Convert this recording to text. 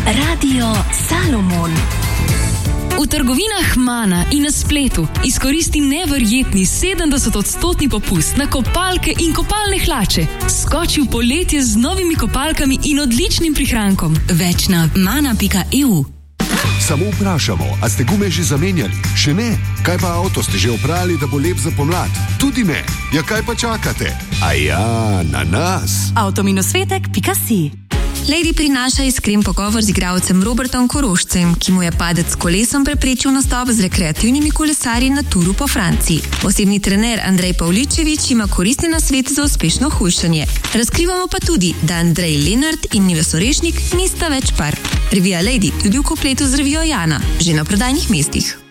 Radio Salomon. V trgovinah Mana in na spletu izkoristi neverjetni 70% popust na kopalke in kopalne hlače. Skoči v poletje z novimi kopalkami in odličnim prihrankom. Več na mana.eu. Samo vprašamo, a ste gume že zamenjali? Še ne? Kaj pa avto ste že oprali, da bo lep za pomlad? Tudi ne. Ja, kaj pa čakate? A ja, na nas. Avtominosvetek.si. Lady prinaša iskren pogovor z igralcem Robertom Korošcem, ki mu je padec s kolesom preprečil nastop z rekreativnimi kolesarji na turu po Franciji. Osebni trener Andrej Pavličević ima koristne nasvete za uspešno hujšanje. Razkrivamo pa tudi, da Andrej Lenart in Nives Orešnik nista več par. Revija Lady tudi v kompletu z revijo Jana, že na prodajnih mestih.